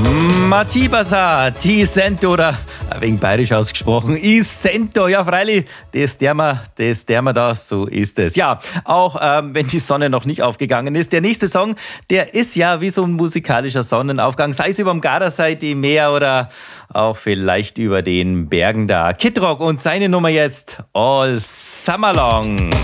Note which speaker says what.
Speaker 1: Matibasa, Tisento oder wegen bayerisch ausgesprochen, Isento. Ja, freilich, das der wir da, so ist es. Ja, auch wenn die Sonne noch nicht aufgegangen ist. Der nächste Song, der ist ja wie so ein musikalischer Sonnenaufgang, sei es über dem Gardasee, die Meer oder auch vielleicht über den Bergen da. Kid Rock und seine Nummer jetzt All Summer Long.